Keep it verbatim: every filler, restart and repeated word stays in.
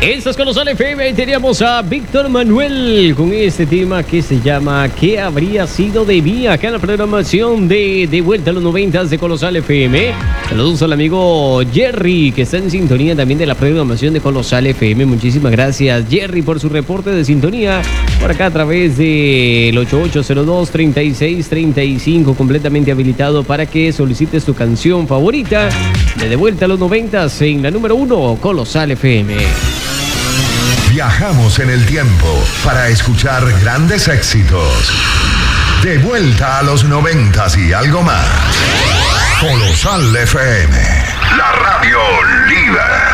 Estás con Colosal F M y teníamos a Víctor Manuel con este tema que se llama ¿Qué habría sido de mí? Acá en la programación de De Vuelta a los noventas de Colosal F M. Saludos al amigo Jerry que está en sintonía también de la programación de Colosal F M. Muchísimas gracias Jerry por su reporte de sintonía por acá a través del ocho ocho cero dos, treinta y seis treinta y cinco, completamente habilitado para que solicites tu canción favorita de De Vuelta a los noventas en la número uno Colosal F M. Viajamos en el tiempo para escuchar grandes éxitos. De vuelta a los noventas y algo más. Colosal F M, la radio líder.